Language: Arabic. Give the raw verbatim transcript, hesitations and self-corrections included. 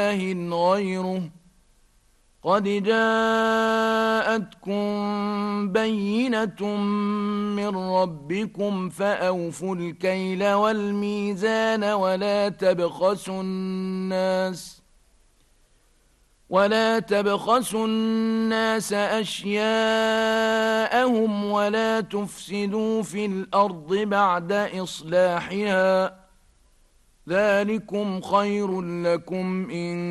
غيره قد جاءتكم بينة من ربكم فأوفوا الكيل والميزان ولا تبخسوا الناس ولا تبخسوا الناس أشياءهم ولا تفسدوا في الأرض بعد إصلاحها ذلكم خير لكم إن